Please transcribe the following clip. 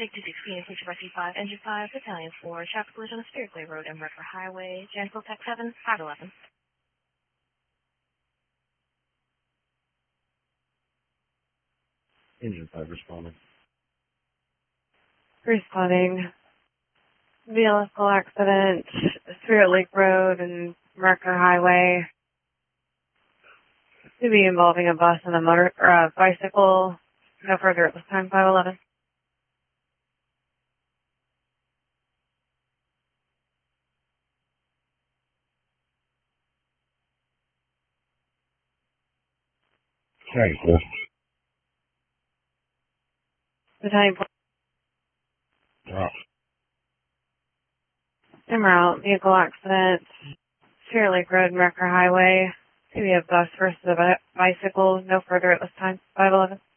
Medic 216, Police Bar C5, Engine 5, Battalion 4, traffic collision on Spirit Road and Rucker Highway, Janesville Tech 7, 511. Engine 5 responding. Responding. Vehicle accident, Spirit Lake Road and Rucker Highway. To be involving a bus and a bicycle. No further at this time, 511. Sorry, sir. Battalion Drop. en route, vehicle accident, Spirit Lake Road and Rucker Highway. To be a bus versus a bicycle. No further at this time, 511.